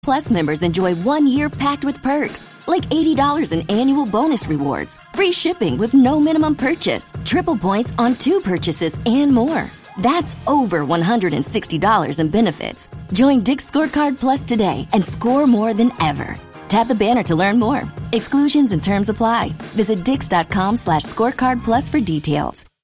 Plus members enjoy 1 year packed with perks, like $80 in annual bonus rewards, free shipping with no minimum purchase, triple points on 2 purchases, and more. That's over $160 in benefits. Join Dick's Scorecard Plus today and score more than ever. Tap the banner to learn more. Exclusions and terms apply. Visit dix.com/scorecard plus for details.